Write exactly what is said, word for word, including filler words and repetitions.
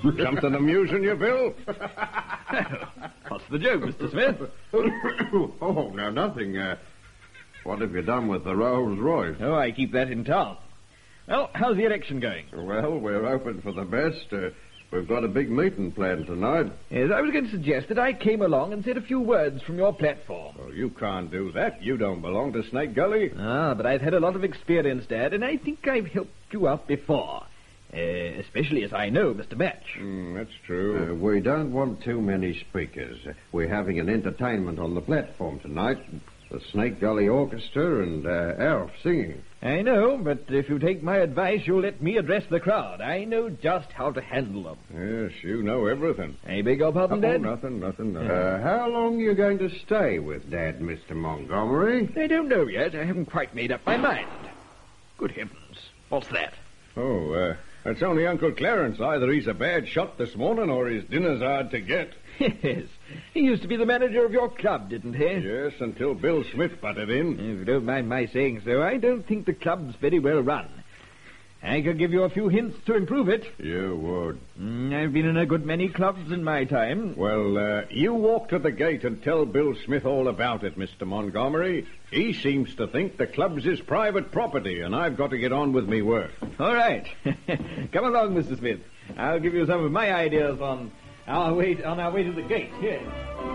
Something amusing you, Bill? What's the joke, Mister Smith? Oh, no, nothing. Uh, what have you done with the Rolls Royce? Oh, I keep that in town. Well, how's the election going? Well, we're hoping for the best. Uh, we've got a big meeting planned tonight. Yes, I was going to suggest that I came along and said a few words from your platform. Oh, you can't do that. You don't belong to Snake Gully. Ah, but I've had a lot of experience, Dad, and I think I've helped you out before. Uh, especially as I know Mister Batch. Mm, that's true. Uh, we don't want too many speakers. Uh, we're having an entertainment on the platform tonight. The Snake Gully Orchestra and uh, Alf singing. I know, but if you take my advice, you'll let me address the crowd. I know just how to handle them. Yes, you know everything. I beg your pardon, oh, Dad? nothing, nothing. nothing. Uh, how long are you going to stay with Dad, Mister Montgomery? I don't know yet. I haven't quite made up my mind. Good heavens. What's that? Oh, uh, that's only Uncle Clarence. Either he's a bad shot this morning or his dinner's hard to get. Yes. He used to be the manager of your club, didn't he? Yes, until Bill Smith butted in. If you don't mind my saying so, I don't think the club's very well run. I could give you a few hints to improve it. You would. Mm, I've been in a good many clubs in my time. Well, uh, you walk to the gate and tell Bill Smith all about it, Mister Montgomery. He seems to think the club's his private property, and I've got to get on with me work. All right. Come along, Mister Smith. I'll give you some of my ideas on our way, on our way to the gate. Here.